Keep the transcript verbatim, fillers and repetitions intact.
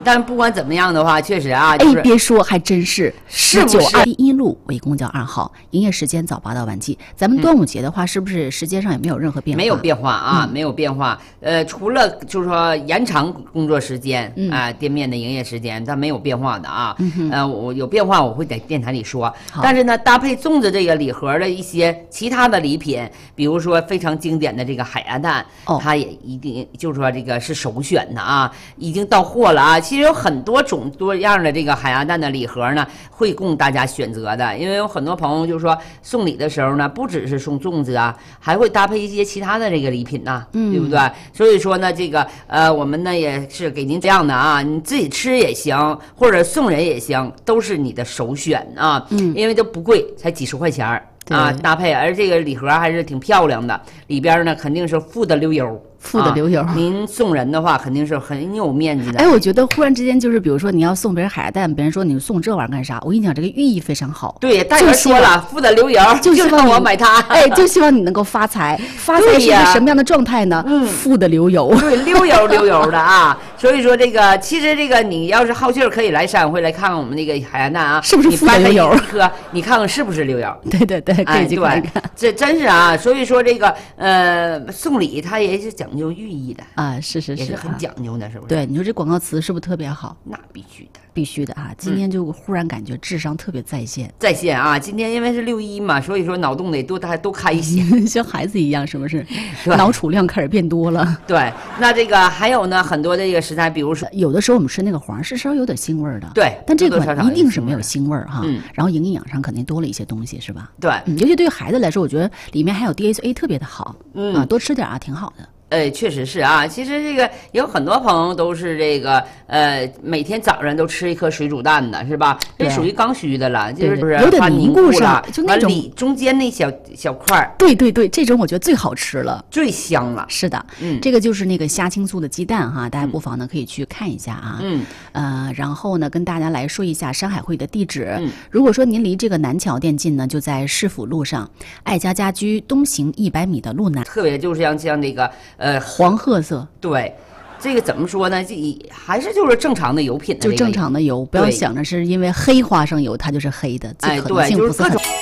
但不管怎么样的话，确实啊， 哎，别说，还真是是九二第一路为公交二号，营业时间早八到晚七。咱们端午节的话，是不是时间上也没有任何变化？ 没有变化啊，没有变化。呃，除了就是说延长工作时间啊，店面的营业时间，它没有变化的啊。呃，我有变化，我会在电台里说。但是呢，搭配粽子这个礼盒的一些其他的礼品，比如说非常经典的这个海鸭蛋，它也一定就是说这个是首选的啊，已经到货了啊。其实有很多种多样的这个海鸭蛋的礼盒呢，会供大家选择的。因为有很多朋友就是说送礼的时候呢，不只是送粽子啊，还会搭配一些其他的这个礼品呐、啊，嗯、对不对？所以说呢，这个呃，我们呢也是给您这样的啊，你自己吃也行，或者送人也行，都是你的首选啊。嗯，因为都不贵，才几十块钱啊，搭配，而这个礼盒还是挺漂亮的，里边呢肯定是富的流油。 富的流油、 啊，您送人的话肯定是很有面子的。 哎，我觉得忽然之间就是，比如说你要送别人海鸭蛋，别人说你送这玩意儿干啥？我跟你讲，这个寓意非常好。 对，大家说了，富的流油， 就希望我买它。 哎，就希望你能够发财。发财是一个什么样的状态呢？嗯，富的流油。 对，溜油溜油的啊。所以说这个，其实这个你要是好气儿，可以来山会来看看我们那个海鸭蛋啊， 是不是富的流油？ 哥，你看看是不是流油？ 对对对，可以去看看。 这真是啊，所以说这个呃，送礼它也是讲究寓意的。 啊，是是是， 也是很讲究的，是不是？ 对，你说这广告词是不是特别好？ 那必须的， 必须的啊！今天就忽然感觉智商特别在线， 在线啊！今天因为是六一嘛，所以说脑洞得多大多开一些， 像孩子一样，是不是？脑储量开始变多了。 对，那这个还有呢，很多的这个食材，比如说有的时候我们吃那个黄是稍微有点腥味儿的， 对， 但这款一定是没有腥味儿哈。嗯，然后营养上肯定多了一些东西，是吧？ 对， 嗯，尤其对于孩子来说，我觉得里面含有 D H A 特别的好，嗯啊，多吃点啊，挺好的。 呃，确实是啊，其实这个有很多朋友都是这个呃，每天早上都吃一颗水煮蛋的，是吧？这属于刚需的了，就是不是有点凝固上，就那种里中间那小小块儿。 对对对，这种我觉得最好吃了， 最香了。 是的，嗯，这个就是那个虾青素的鸡蛋哈，大家不妨呢可以去看一下啊。嗯，呃，然后呢跟大家来说一下山海汇的地址。嗯，如果说您离这个南桥店近呢，就在市府路上爱家家居东行一百米的路南。 特别就是像像这个。呃， 黄褐色， 对，这个怎么说呢？这还是就是正常的油品的、这个， 就正常的油，不要想着是因为黑花生油它就是黑的， 哎，对，就是各种。